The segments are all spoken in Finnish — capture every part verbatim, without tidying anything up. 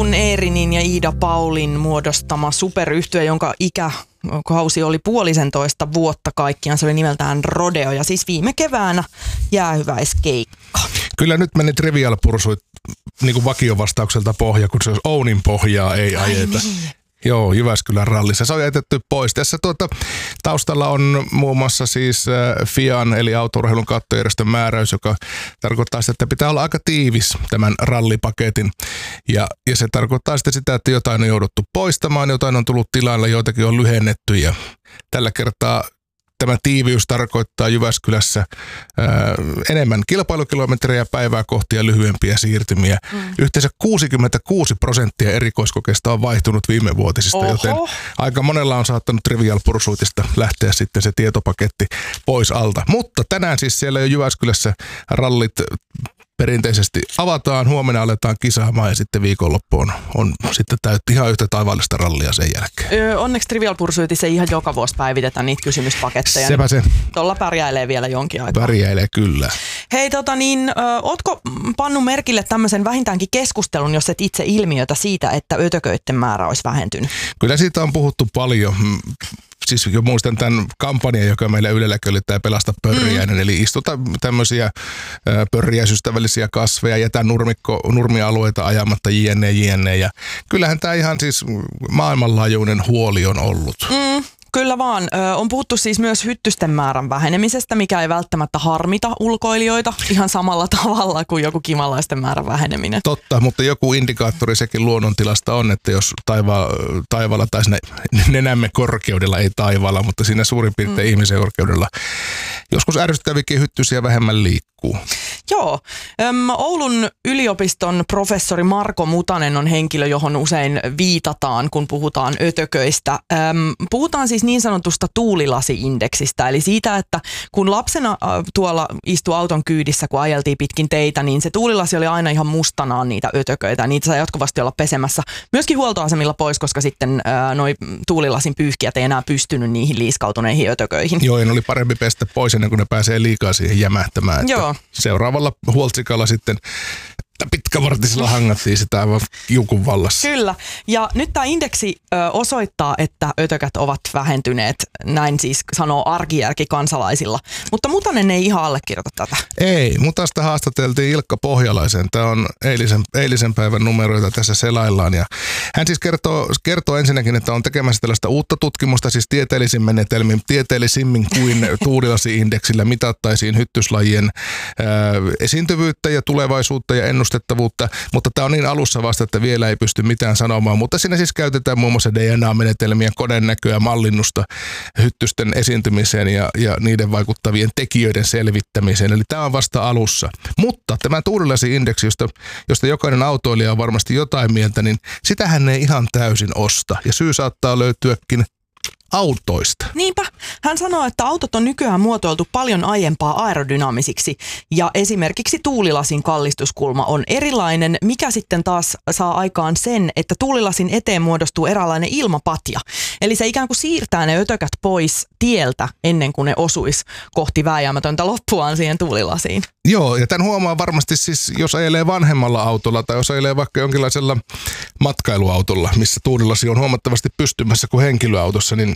Kun Eerinin ja Iida Paulin muodostama superyhtye, jonka ikäkausi oli puolisentoista vuotta kaikkiaan. Se oli nimeltään Rodeo ja siis viime keväänä jäähyväiskeikka. Kyllä nyt meni Trivial Pursuit niin kuin vakiovastaukselta pohja, kun se olisi Ounin pohjaa ei Ai ajeta. niin. Joo, Jyväskylän rallissa. Se on jätetty pois. Tässä tuota, taustalla on muun muassa siis äh, F I A N eli autourheilun kattojärjestön määräys, joka tarkoittaa sitä, että pitää olla aika tiivis tämän rallipaketin. Ja, ja se tarkoittaa sitten sitä, että jotain on jouduttu poistamaan, jotain on tullut tilalle, joitakin on lyhennetty ja tällä kertaa tämä tiiviys tarkoittaa Jyväskylässä ää, enemmän kilpailukilometrejä päivää kohti ja lyhyempiä siirtymiä. Mm. Yhteensä kuusikymmentäkuusi prosenttia erikoiskokeista on vaihtunut viime vuotisista, Oho. joten aika monella on saattanut Trivial Pursuitista lähteä sitten se tietopaketti pois alta. Mutta tänään siis siellä jo Jyväskylässä rallit perinteisesti avataan, huomenna aletaan kisaamaan ja sitten viikonloppuun on sitten täytti ihan yhtä taivaallista rallia sen jälkeen. Öö, onneksi Trivial Pursuitissa ihan joka vuosi päivitetään niitä kysymyspaketteja. Sepä se. Tuolla pärjäilee vielä jonkin aikaa. Pärjäilee kyllä. Hei tota niin, ö, ootko pannut merkille tämmöisen vähintäänkin keskustelun, jos et itse ilmiötä siitä, että ötököiden määrä olisi vähentynyt? Kyllä siitä on puhuttu paljon. Siis jo muistan tämän kampanjan, joka meillä Ylelläkin oli tämä Pelasta pörriäinen, mm. eli istuta tämmöisiä pörriäisystävällisiä kasveja, jätä nurmikko, nurmialueita ajamatta jne, jne. Ja kyllähän tämä ihan siis maailmanlaajuinen huoli on ollut. Mm. Kyllä vaan. Ö, on puhuttu siis myös hyttysten määrän vähenemisestä, mikä ei välttämättä harmita ulkoilijoita ihan samalla tavalla kuin joku kimalaisten määrän väheneminen. Totta, mutta joku indikaattori sekin luonnontilasta on, että jos taiva, taivaalla tai siinä nenämme korkeudella, ei taivaalla, mutta siinä suurin piirtein mm. ihmisen korkeudella joskus ärsyttävikin hyttysiä vähemmän liikkuu. Joo. Öm, Oulun yliopiston professori Marko Mutanen on henkilö, johon usein viitataan, kun puhutaan ötököistä. Öm, puhutaan siis niin sanotusta tuulilasi-indeksistä, eli siitä, että kun lapsena äh, tuolla istui auton kyydissä, kun ajeltiin pitkin teitä, niin se tuulilasi oli aina ihan mustanaan niitä ötököitä. Niitä sai jatkuvasti olla pesemässä myöskin huoltoasemilla pois, koska sitten äh, noi tuulilasin pyyhkijät ei enää pystynyt niihin liiskautuneihin ötököihin. Joo, ja ne oli parempi pestä pois ennen kuin ne pääsee liikaa siihen jämähtämään. Joo. Seuraavalla huoltsikalla sitten pitkävartisilla hangattiin sitä aivan kiukun vallassa. Kyllä. Ja nyt tämä indeksi ö, osoittaa, että ötökät ovat vähentyneet. Näin siis sanoo arkijärki kansalaisilla. Mutta Mutanen ei ihan allekirjoita tätä. Ei. Mutasta haastateltiin Ilkka Pohjalaisen. Tämä on eilisen, eilisen päivän numeroita tässä selaillaan. Ja hän siis kertoo, kertoo ensinnäkin, että on tekemässä tällaista uutta tutkimusta, siis tieteellisin menetelmin, tieteellisimmin kuin tuulilasi-indeksillä mitattaisiin hyttyslajien ää, esiintyvyyttä ja tulevaisuutta ja ennustettavuutta. Mutta tämä on niin alussa vasta, että vielä ei pysty mitään sanomaan. Mutta siinä siis käytetään muun muassa D N A-menetelmiä, konenäköä, mallinnusta hyttysten esiintymiseen ja, ja niiden vaikuttavien tekijöiden selvittämiseen. Eli tämä on vasta alussa. Mutta tämä tuulilasi-indeksi, josta, josta jokainen autoilija on varmasti jotain mieltä, niin sitähän ei ihan täysin osta. Ja syy saattaa löytyäkin autoista. Niinpä. Hän sanoo, että autot on nykyään muotoiltu paljon aiempaa aerodynaamisiksi ja esimerkiksi tuulilasin kallistuskulma on erilainen, mikä sitten taas saa aikaan sen, että tuulilasin eteen muodostuu eräänlainen ilmapatja. Eli se ikään kuin siirtää ne ötökät pois tieltä ennen kuin ne osuisi kohti vääjäämätöntä loppuaan siihen tuulilasiin. Joo, ja tämän huomaa varmasti siis, jos ajelee vanhemmalla autolla tai jos ajelee vaikka jonkinlaisella matkailuautolla, missä tuulilasi on huomattavasti pystymässä kuin henkilöautossa, niin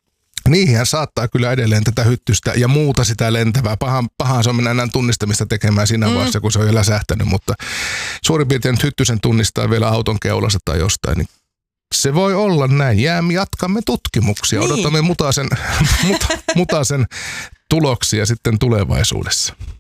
niihin saattaa kyllä edelleen tätä hyttystä ja muuta sitä lentävää. Pahan, pahan se on mennä enää tunnistamista tekemään siinä mm. vaiheessa, kun se on jo läsähtänyt, mutta suurin piirtein nyt hyttysen tunnistaa vielä auton keulassa tai jostain, niin se voi olla näin. Jäämme, jatkamme tutkimuksia, niin. Odotamme mutasen, mut, mutasen tuloksia sitten tulevaisuudessa.